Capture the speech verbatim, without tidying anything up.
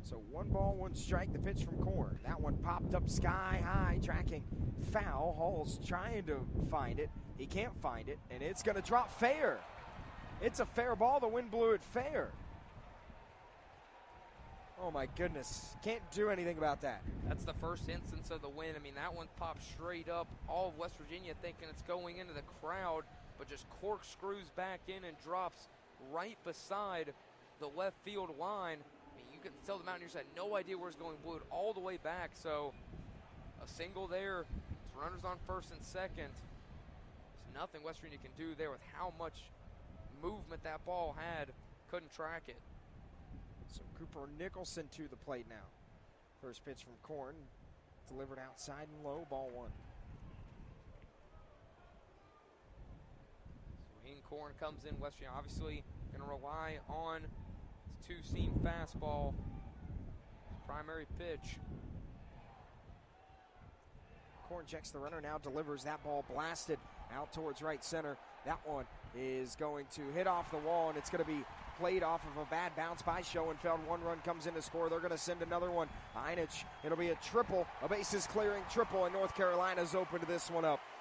So one ball, one strike, the pitch from Korn. That one popped up sky high, tracking foul. Hall's trying to find it. He can't find it, and it's going to drop fair. It's a fair ball. The wind blew it fair. Oh, my goodness. Can't do anything about that. That's the first instance of the wind. I mean, that one popped straight up. All of West Virginia thinking it's going into the crowd, but just corkscrews back in and drops right beside the left field line. I mean, you can tell the Mountaineers had no idea where it's going. Blew it all the way back. So a single there. It's runners on first and second. There's nothing West Virginia can do there with how much movement that ball had. Couldn't track it. So Cooper Nicholson to the plate now. First pitch from Korn, delivered outside and low, ball one. So Hayden Korn comes in. West Virginia obviously going to rely on his two-seam fastball. His primary pitch. Korn checks the runner, now delivers. That ball blasted out towards right center. That one is going to hit off the wall, and it's going to be played off of a bad bounce by Schoenfeld. One run comes in to score. They're going to send another one. Einich, it'll be a triple, a bases clearing triple, and North Carolina's open to this one up.